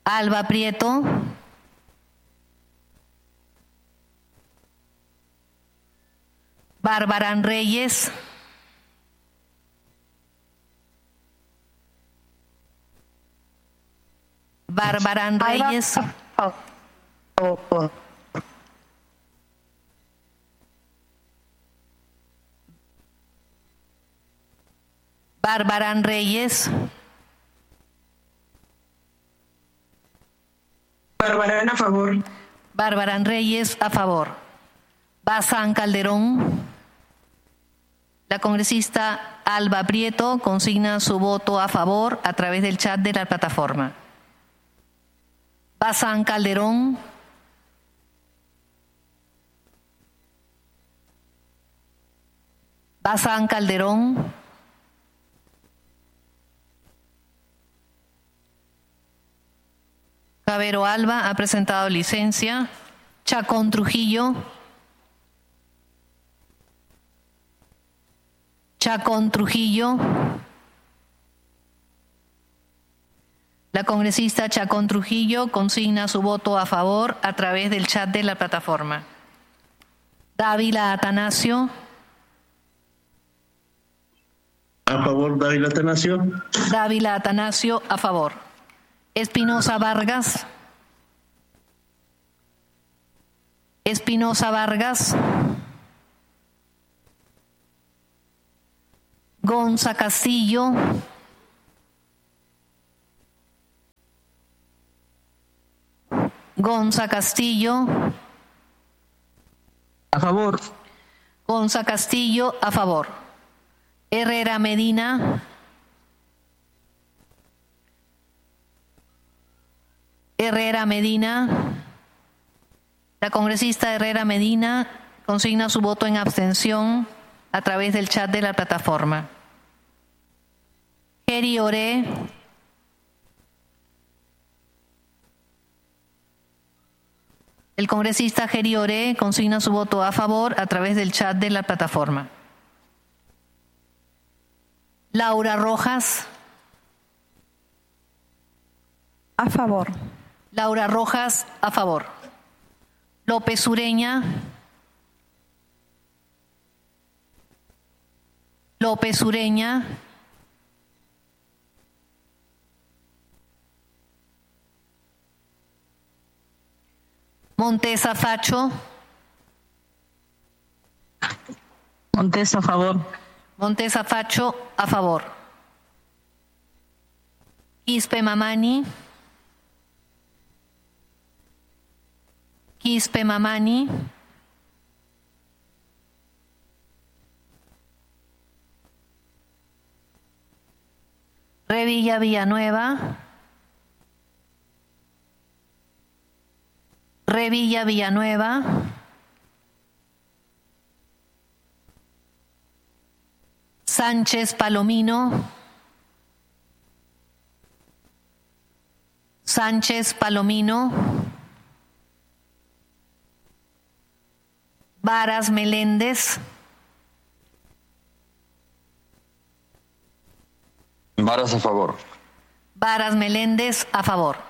Alba Prieto. Barbarán Reyes. Barbarán Reyes. Barbarán Reyes. Barbarán a favor. Barbarán Reyes a favor. Bazán Calderón. La congresista Alba Prieto consigna su voto a favor a través del chat de la plataforma. Bazán Calderón. Bazán Calderón. Cabero Alba ha presentado licencia. Chacón Trujillo. Chacón Trujillo. La congresista Chacón Trujillo consigna su voto a favor a través del chat de la plataforma. Dávila Atanasio. A favor, Dávila Atanasio. Dávila Atanasio a favor. Espinosa Vargas. Espinosa Vargas. Gonza Castillo. Gonza Castillo. A favor. Gonza Castillo a favor. Herrera Medina. Herrera Medina. La congresista Herrera Medina consigna su voto en abstención a través del chat de la plataforma. Geri Oré. El congresista Geri Oré consigna su voto a favor a través del chat de la plataforma. Laura Rojas. A favor. Laura Rojas a favor. López Ureña. López Ureña. Montesa Facho. Montesa a favor. Montesa Facho a favor. Quispe Mamani. Quispe Mamani. Revilla Villanueva. Revilla Villanueva. Sánchez Palomino. Sánchez Palomino. Varas Meléndez. Varas a favor. Varas Meléndez a favor.